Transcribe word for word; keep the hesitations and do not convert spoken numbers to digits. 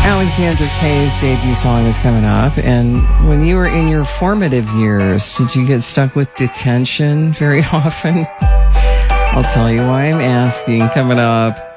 Alexandra Kay's debut song is coming up. And when you were in your formative years, did you get stuck with detention very often? I'll tell you why I'm asking coming up.